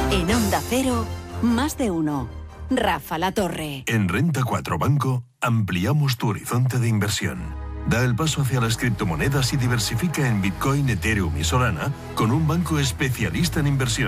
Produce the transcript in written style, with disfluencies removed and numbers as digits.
En Onda Cero, más de uno. Rafa La Torre. En Renta 4 Banco ampliamos tu horizonte de inversión. Da el paso hacia las criptomonedas y diversifica en Bitcoin, Ethereum y Solana con un banco especialista en inversión.